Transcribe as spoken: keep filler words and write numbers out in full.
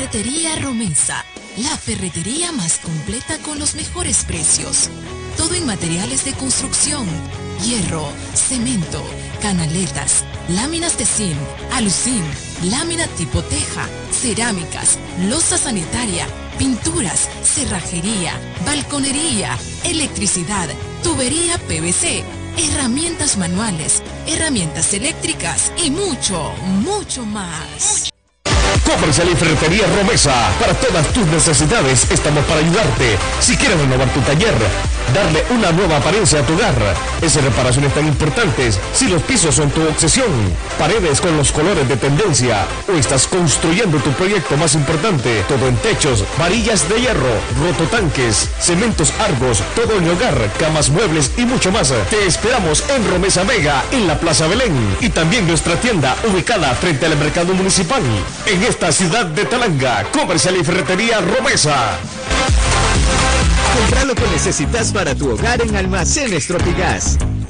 Ferretería Romesa, la ferretería más completa con los mejores precios. Todo en materiales de construcción, hierro, cemento, canaletas, láminas de zinc, aluzinc, lámina tipo teja, cerámicas, loza sanitaria, pinturas, cerrajería, balconería, electricidad, tubería P V C, herramientas manuales, herramientas eléctricas y mucho, mucho más. Comercial y Ferretería Romesa. Para todas tus necesidades estamos para ayudarte. Si quieres renovar tu taller, darle una nueva apariencia a tu hogar, esas reparaciones tan importantes, si los pisos son tu obsesión, paredes con los colores de tendencia, o estás construyendo tu proyecto más importante, todo en techos, varillas de hierro, rototanques, cementos Argos, todo en hogar, camas, muebles y mucho más. Te esperamos en Romesa Mega, en la Plaza Belén, y también nuestra tienda ubicada frente al mercado municipal, en esta ciudad de Talanga. Comercial y Ferretería Romesa. Compra lo que necesitas para tu hogar en Almacenes Tropigas.